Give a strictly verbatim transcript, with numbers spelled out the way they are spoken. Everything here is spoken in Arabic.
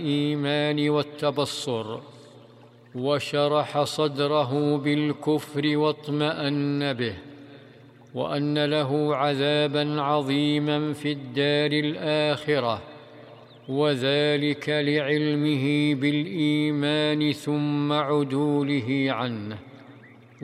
الايمان والتبصر، وشرح صدره بالكفر واطمان به، وان له عذابا عظيما في الدار الاخره، وذلك لعلمه بالايمان ثم عدوله عنه.